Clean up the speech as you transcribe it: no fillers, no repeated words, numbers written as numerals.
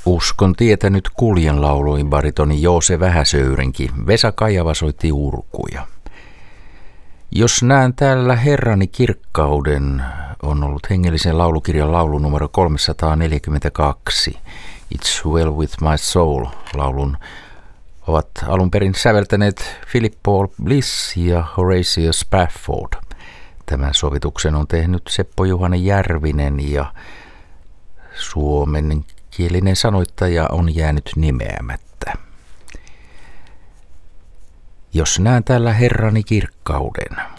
Uskon tietänyt kuljen lauloi baritoni Joose Vähäsöyrinki. Vesa Kaijava soitti urkuja. Jos näen täällä Herrani kirkkauden, on ollut hengellisen laulukirjan laulu numero 342. It's Well With My Soul. Laulun ovat alun perin säveltäneet Philip Paul Bliss ja Horatio Spafford. Tämän sovituksen on tehnyt Seppo Juhani Järvinen ja suomenkielinen sanoittaja on jäänyt nimeämättä. Jos näen täällä Herrani kirkkauden.